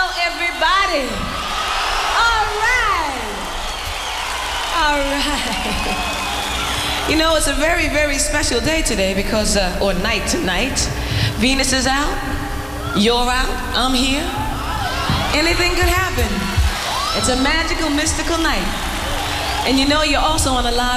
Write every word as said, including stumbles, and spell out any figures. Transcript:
everybody. All right. All right. You know, it's a very, very special day today because, uh, or night tonight. Venus is out, you're out, I'm here. Anything could happen. It's a magical, mystical night. And you know, you're also on a live